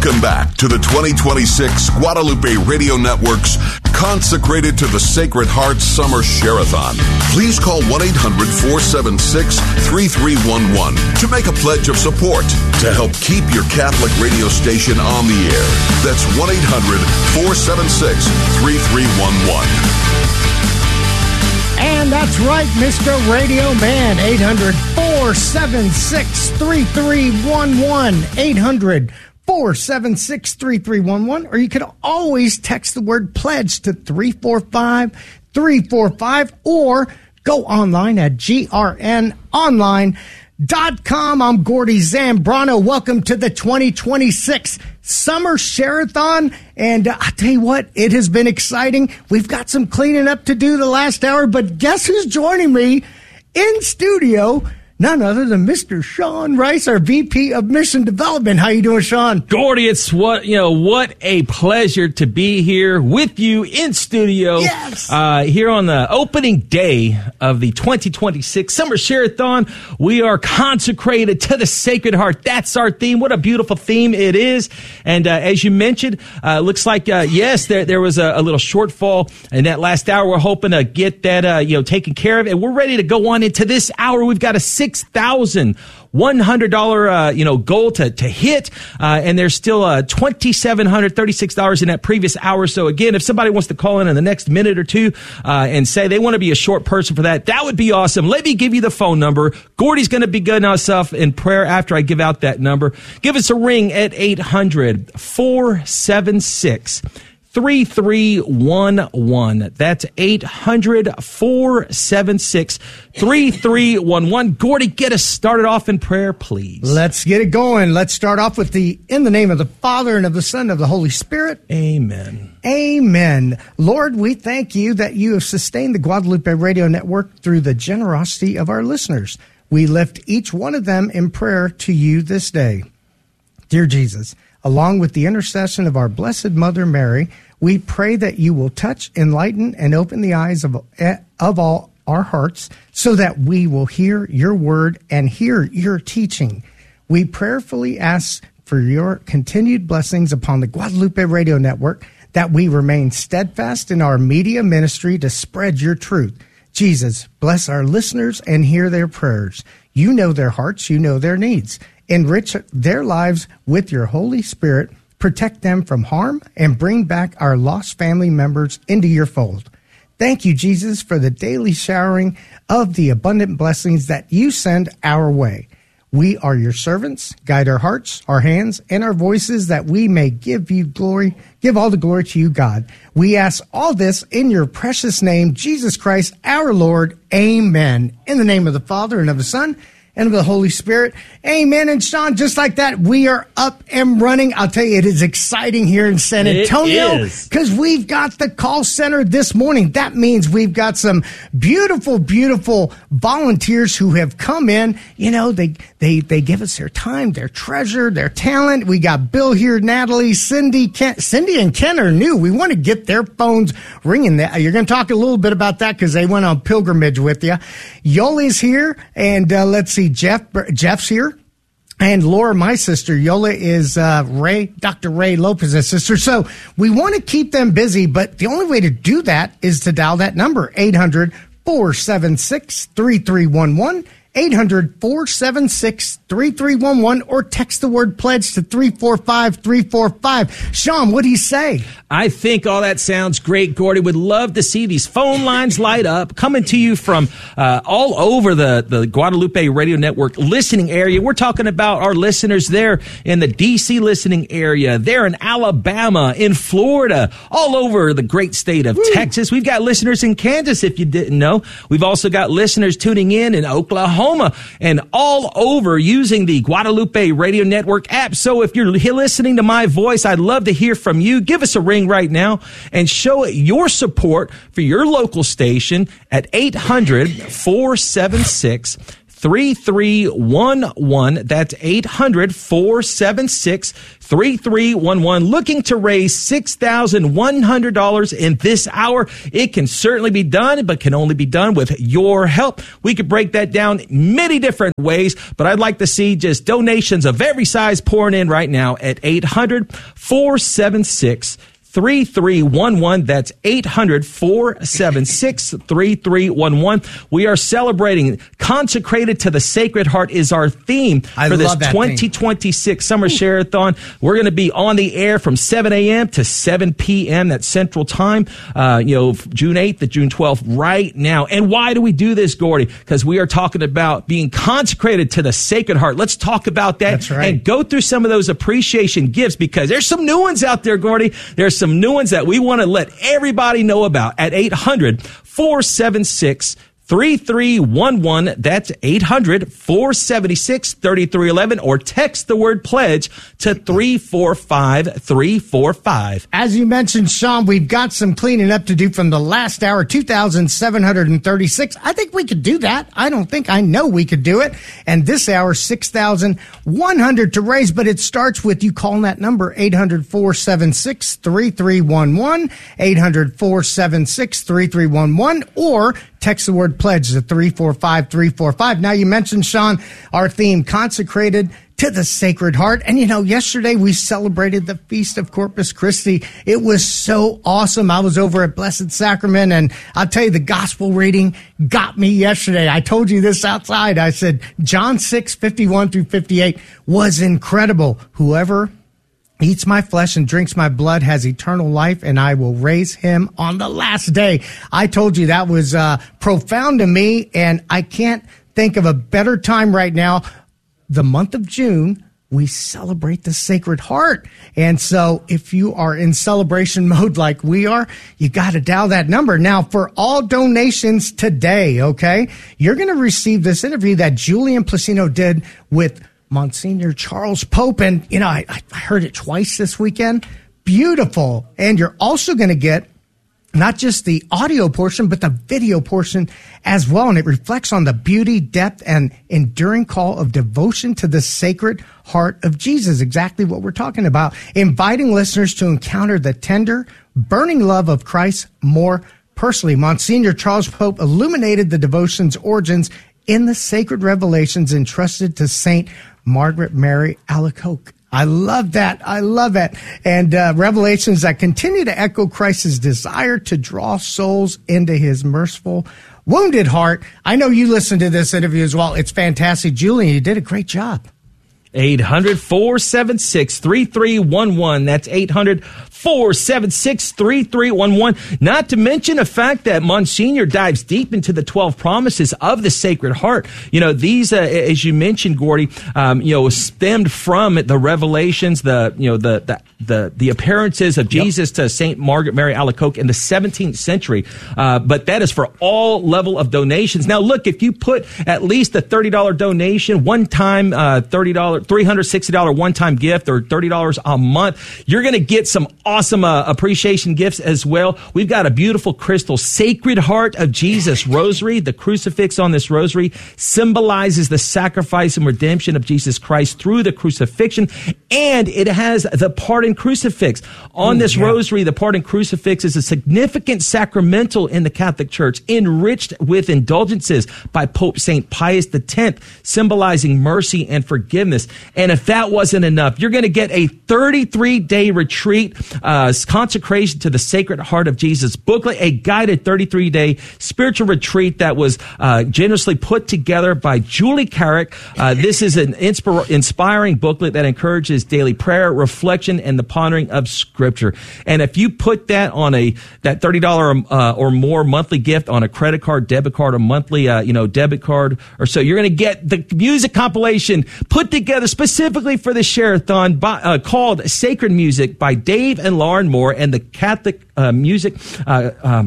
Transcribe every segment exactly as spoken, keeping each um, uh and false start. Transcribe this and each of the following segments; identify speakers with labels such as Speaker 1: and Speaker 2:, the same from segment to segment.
Speaker 1: Welcome back to the twenty twenty-six Guadalupe Radio Network's Consecrated to the Sacred Heart Summer Share-a-thon. Please call one eight hundred four seven six three three one one to make a pledge of support to help keep your Catholic radio station on the air. That's one eight hundred four seven six three three one one.
Speaker 2: And that's right, Mister Radio Man, eight hundred four seven six three three one one, eight hundred four seven six three three one one, or you can always text the word pledge to three four five three four five, or go online at G R N online dot com. I'm Gordy Zambrano. Welcome to the twenty twenty-six Summer Share-a-thon. And uh, I'll tell you what, it has been exciting. We've got some cleaning up to do the last hour, but guess who's joining me in studio? None other than Mister Sean Rice, our V P of Mission Development. How you doing, Sean?
Speaker 3: Gordy, it's what you know. What a pleasure to be here with you in studio.
Speaker 2: Yes.
Speaker 3: Uh, here on the opening day of the twenty twenty-six Summer Share-a-thon, we are consecrated to the Sacred Heart. That's our theme. What a beautiful theme it is. And uh, as you mentioned, uh, looks like uh, yes, there there was a, a little shortfall in that last hour. We're hoping to get that uh, you know taken care of, and we're ready to go on into this hour. We've got a six thousand one hundred dollars uh, you know, goal to, to hit, uh, and there's still uh, two thousand seven hundred thirty-six dollars in that previous hour. So again, if somebody wants to call in in the next minute or two uh, and say they want to be a short person for that, that would be awesome. Let me give you the phone number. Gordy's going to begin us off in prayer after I give out that number. Give us a ring at eight hundred four seven six three three one one. That's eight hundred four seven six three three one one. Gordy, get us started off in prayer, please.
Speaker 2: Let's get it going. Let's start off with the, in the name of the Father and of the Son and of the Holy Spirit.
Speaker 3: Amen.
Speaker 2: Amen. Lord, we thank you that you have sustained the Guadalupe Radio Network through the generosity of our listeners. We lift each one of them in prayer to you this day. Dear Jesus, along with the intercession of our Blessed Mother Mary, we pray that you will touch, enlighten, and open the eyes of, of all our hearts so that we will hear your word and hear your teaching. We prayerfully ask for your continued blessings upon the Guadalupe Radio Network, that we remain steadfast in our media ministry to spread your truth. Jesus, bless our listeners and hear their prayers. You know their hearts, you know their needs. Enrich their lives with your Holy Spirit. Protect them from harm and bring back our lost family members into your fold. Thank you, Jesus, for the daily showering of the abundant blessings that you send our way. We are your servants. Guide our hearts, our hands, and our voices that we may give you glory, give all the glory to you, God. We ask all this in your precious name, Jesus Christ, our Lord. Amen. In the name of the Father and of the Son and of the Holy Spirit. Amen. And Sean, just like that, we are up and running. I'll tell you, it is exciting here in San Antonio because we've got the call center this morning. That means we've got some beautiful, beautiful volunteers who have come in. You know, they they they give us their time, their treasure, their talent. We got Bill here, Natalie, Cindy, Ken, Cindy and Ken are new. We want to get their phones ringing. You're going to talk a little bit about that because they went on pilgrimage with you. Yoli's here, and uh, let's see. Jeff, Jeff's here, and Laura, my sister. Yola is uh, Ray, Doctor Ray Lopez's sister. So we want to keep them busy, but the only way to do that is to dial that number, eight hundred four seven six three three one one, eight hundred four seven six three three one one, or text the word pledge to three four five three four five. Sean, what do you say?
Speaker 3: I think all that sounds great, Gordy. Would love to see these phone lines light up, coming to you from uh, all over the, the Guadalupe Radio Network listening area. We're talking about our listeners there in the D C listening area, there in Alabama, in Florida, all over the great state of Woo. Texas. We've got listeners in Kansas, if you didn't know. We've also got listeners tuning in in Oklahoma and all over using the Guadalupe Radio Network app. So if you're listening to my voice, I'd love to hear from you. Give us a ring right now and show your support for your local station at eight hundred four seven six three three one one. That's eight hundred, four seven six, three three one one. Looking to raise six thousand one hundred dollars in this hour. It can certainly be done, but can only be done with your help. We could break that down many different ways, but I'd like to see just donations of every size pouring in right now at eight hundred, four seven six, three three one one. That's eight hundred, four seven six, three three one one. We are celebrating Consecrated to the Sacred Heart is our theme
Speaker 2: I
Speaker 3: for this
Speaker 2: love
Speaker 3: twenty twenty-six Summer Share-a-thon. We're going to be on the air from seven a.m. to seven p.m. That's Central Time, uh, you know, June eighth to June twelfth right now. And why do we do this, Gordy? Because we are talking about being consecrated to the Sacred Heart. Let's talk about that.
Speaker 2: That's right.
Speaker 3: And go through some of those appreciation gifts, because there's some new ones out there, Gordy. There's some new ones that we want to let everybody know about at eight hundred, four seven six, three three one one. That's eight hundred, four seven six, three three one one, or text the word pledge to three four five three four five.
Speaker 2: As you mentioned, Sean, we've got some cleaning up to do from the last hour, two thousand seven hundred thirty-six. I think we could do that. I don't think I know we could do it. And this hour, six thousand one hundred to raise, but it starts with you calling that number, eight hundred, four seven six, three three one one, eight hundred, four seven six, three three one one, or text the word pledge to three four five three four five. Now, you mentioned, Sean, our theme, Consecrated to the Sacred Heart. And, you know, yesterday we celebrated the Feast of Corpus Christi. It was so awesome. I was over at Blessed Sacrament, and I'll tell you, the gospel reading got me yesterday. I told you this outside. I said, John six, fifty-one through fifty-eight was incredible. Whoever eats my flesh and drinks my blood has eternal life, and I will raise him on the last day. I told you that was uh, profound to me, and I can't think of a better time right now. The month of June, we celebrate the Sacred Heart. And so if you are in celebration mode like we are, you got to dial that number. Now, for all donations today, okay, you're going to receive this interview that Julian Placino did with Monsignor Charles Pope. And, you know, I, I heard it twice this weekend. Beautiful. And you're also going to get not just the audio portion, but the video portion as well. And it reflects on the beauty, depth, and enduring call of devotion to the Sacred Heart of Jesus. Exactly what we're talking about. Inviting listeners to encounter the tender, burning love of Christ more personally. Monsignor Charles Pope illuminated the devotion's origins in the sacred revelations entrusted to Saint Margaret Mary Alacoque. I love that. I love it. And uh, revelations that continue to echo Christ's desire to draw souls into his merciful, wounded heart. I know you listened to this interview as well. It's fantastic. Julian, you did a great job.
Speaker 3: eight hundred, four seven six, three three one one. That's eight hundred, four seven six, three three one one. Not to mention the fact that Monsignor dives deep into the twelve promises of the Sacred Heart. You know, these, uh, as you mentioned, Gordy, um, you know, stemmed from the revelations, the, you know, the, the, the, the appearances of Jesus yep. to Saint Margaret Mary Alacoque in the seventeenth century. Uh, but that is for all level of donations. Now, look, if you put at least a thirty dollars donation, one time, uh, thirty dollars, three hundred sixty dollars one-time gift, or thirty dollars a month, you're going to get some awesome uh, appreciation gifts as well. We've got a beautiful crystal Sacred Heart of Jesus rosary. The crucifix on this rosary symbolizes the sacrifice and redemption of Jesus Christ through the crucifixion, and it has the pardon crucifix. On Ooh, this yeah. rosary, the pardon crucifix is a significant sacramental in the Catholic Church, enriched with indulgences by Pope Saint Pius X, symbolizing mercy and forgiveness. And if that wasn't enough, you're going to get a thirty-three day retreat, uh, consecration to the Sacred Heart of Jesus booklet, a guided thirty-three day spiritual retreat that was uh, generously put together by Julie Carrick. Uh, this is an inspir- inspiring booklet that encourages daily prayer, reflection, and the pondering of Scripture. And if you put that on a that thirty dollars uh, or more monthly gift on a credit card, debit card, or monthly uh, you know debit card or so, you're going to get the music compilation put together specifically for the Share-a-thon by, uh, called Sacred Music by Dave and Lauren Moore and the Catholic uh, Music uh, um,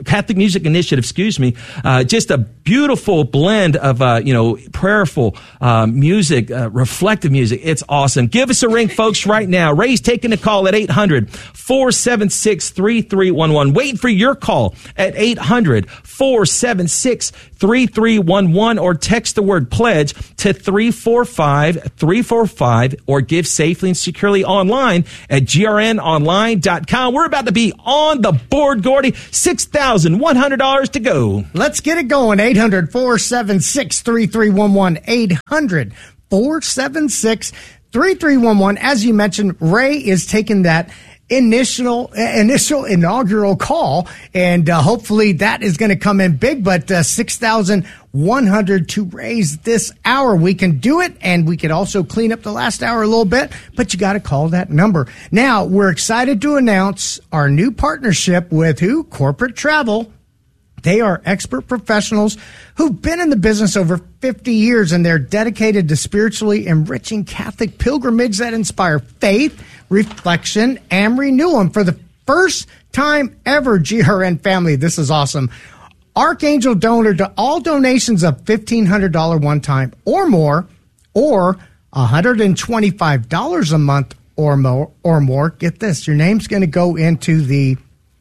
Speaker 3: Catholic Music Initiative, excuse me. Uh, just a beautiful blend of, uh, you know, prayerful uh, music, uh, reflective music. It's awesome. Give us a ring, folks, right now. Ray's taking a call at eight hundred, four seven six, three three one one. Wait for your call at eight hundred, four seven six, three three one one or text the word pledge to three four five, three four five or give safely and securely online at G R N online dot com. We're about to be on the board, Gordy. six thousand one hundred dollars to go.
Speaker 2: Let's get it going. eight hundred, four seven six, three three one one. eight hundred, four seven six, three three one one. As you mentioned, Ray is taking that initial initial inaugural call, and uh, hopefully that is going to come in big, but uh, six thousand one hundred to raise this hour. We can do it, and we can also clean up the last hour a little bit, but you got to call that number. Now, we're excited to announce our new partnership with who? Corporate Travel. They are expert professionals who've been in the business over fifty years, and they're dedicated to spiritually enriching Catholic pilgrimage that inspire faith, reflection, and renewal. And for the first time ever, G R N family, this is awesome. Archangel donor to all donations of fifteen hundred dollars one time or more, or one hundred twenty-five dollars a month or more, or more. Get this, your name's going to go into the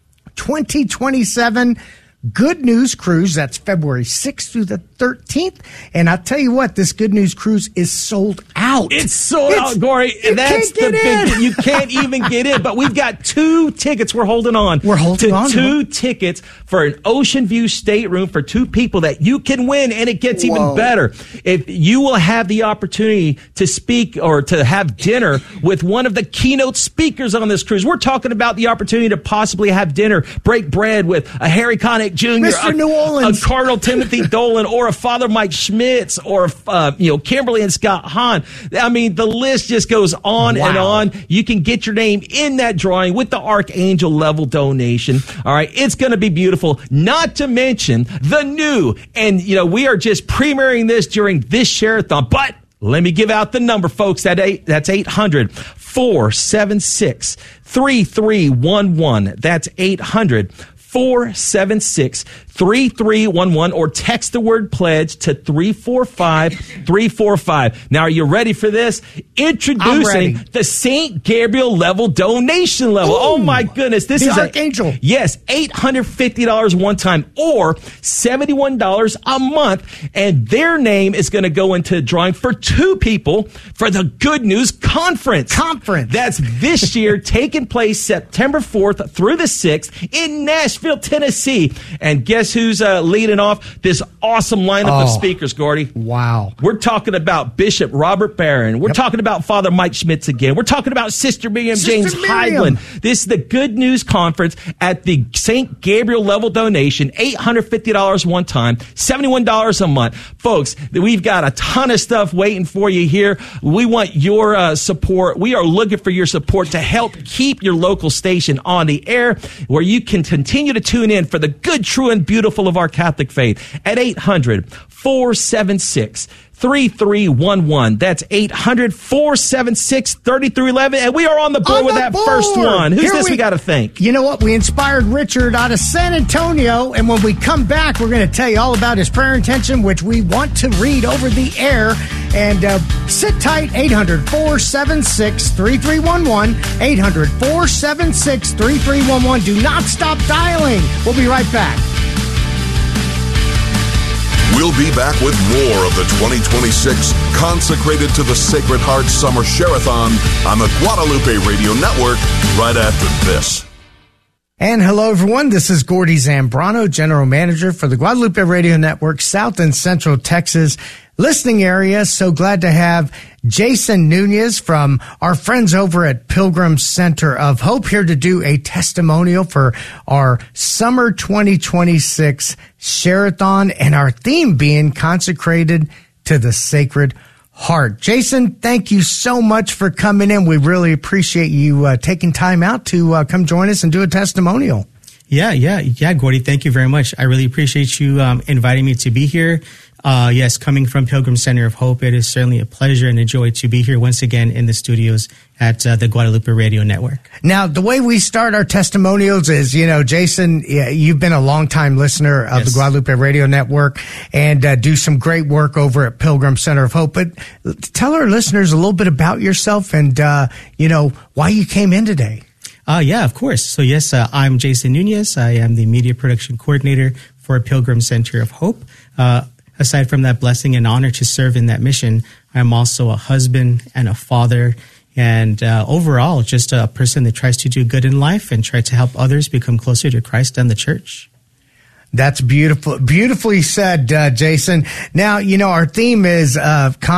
Speaker 2: twenty twenty-seven Good News Cruise. That's February sixth through the thirteenth. And I'll tell you what, this Good News Cruise is sold out.
Speaker 3: It's sold
Speaker 2: it's,
Speaker 3: out, Gory. That's the big thing. You can't even get in. But we've got two tickets we're holding on.
Speaker 2: We're holding
Speaker 3: to
Speaker 2: on.
Speaker 3: Two to tickets for an Ocean View stateroom for two people that you can win. And it gets
Speaker 2: Whoa.
Speaker 3: even better. If you will have the opportunity to speak or to have dinner with one of the keynote speakers on this cruise. We're talking about the opportunity to possibly have dinner, break bread with a Harry Connick Junior,
Speaker 2: Mister
Speaker 3: a,
Speaker 2: New Orleans,
Speaker 3: a Cardinal Timothy Dolan, or a Father Mike Schmitz, or uh, you know, Kimberly and Scott Hahn. I mean, the list just goes on
Speaker 2: wow.
Speaker 3: and on. You can get your name in that drawing with the Archangel level donation. All right, it's going to be beautiful. Not to mention the new, and you know, we are just premiering this during this share-a-thon, but let me give out the number, folks. That eight, that's eight hundred, four seven six, three three one one. That's eight hundred, four seven six, three three one one, or text the word pledge to three four five, three four five. Now, are you ready for this? Introducing the Saint Gabriel level donation level. Ooh, oh my goodness. This
Speaker 2: the
Speaker 3: is
Speaker 2: Archangel.
Speaker 3: A, yes, eight hundred fifty dollars one time or seventy-one dollars a month. And their name is going to go into a drawing for two people for the Good News Conference.
Speaker 2: Conference.
Speaker 3: That's this year, taking place September fourth through the sixth in Nashville, Tennessee. And guess who's uh, leading off this awesome lineup
Speaker 2: oh,
Speaker 3: of speakers, Gordy?
Speaker 2: Wow.
Speaker 3: We're talking about Bishop Robert Barron. We're yep. talking about Father Mike Schmitz again. We're talking about Sister Miriam
Speaker 2: Sister
Speaker 3: James
Speaker 2: Miriam.
Speaker 3: Heidland. This is the Good News Conference at the Saint Gabriel level donation, eight hundred fifty dollars one time, seventy-one dollars a month. Folks, we've got a ton of stuff waiting for you here. We want your uh, support. We are looking for your support to help keep your local station on the air, where you can continue to tune in for the good, true, and beautiful of our Catholic faith at eight hundred, four seven six, three three one one. That's eight hundred, four seven six, three three one one. And we are on the board
Speaker 2: on
Speaker 3: with
Speaker 2: the
Speaker 3: that
Speaker 2: board.
Speaker 3: first one. Who's
Speaker 2: Here
Speaker 3: this we,
Speaker 2: we
Speaker 3: got to thank?
Speaker 2: You know what? We inspired Richard out of San Antonio. And when we come back, we're going to tell you all about his prayer intention, which we want to read over the air. And uh, sit tight, eight hundred, four seven six, three three one one, eight hundred, four seven six, three three one one. Do not stop dialing. We'll be right back.
Speaker 1: We'll be back with more of the twenty twenty-six Consecrated to the Sacred Heart Summer Share-a-thon on the Guadalupe Radio Network right after this.
Speaker 2: And hello, everyone. This is Gordy Zambrano, General Manager for the Guadalupe Radio Network, South and Central Texas listening area. So glad to have Jason Nunez from our friends over at Pilgrim Center of Hope here to do a testimonial for our Summer twenty twenty-six Share-a-thon, and our theme being Consecrated to the Sacred Heart. Jason, thank you so much for coming in. We really appreciate you uh, taking time out to uh, come join us and do a testimonial.
Speaker 4: Yeah, yeah, yeah, Gordy, thank you very much. I really appreciate you um, inviting me to be here Uh, yes, coming from Pilgrim Center of Hope, it is certainly a pleasure and a joy to be here once again in the studios at uh, the Guadalupe Radio Network.
Speaker 2: Now, the way we start our testimonials is, you know, Jason, you've been a longtime listener of yes. the Guadalupe Radio Network and uh, do some great work over at Pilgrim Center of Hope. But tell our listeners a little bit about yourself and, uh, you know, why you came in today.
Speaker 4: Uh, yeah, of course. So, yes, uh, I'm Jason Nunez. I am the media production coordinator for Pilgrim Center of Hope. Uh, aside from that blessing and honor to serve in that mission, I'm also a husband and a father and uh, overall just a person that tries to do good in life and try to help others become closer to Christ and the church.
Speaker 2: That's beautiful. Beautifully said, uh, Jason. Now, you know, our theme is uh,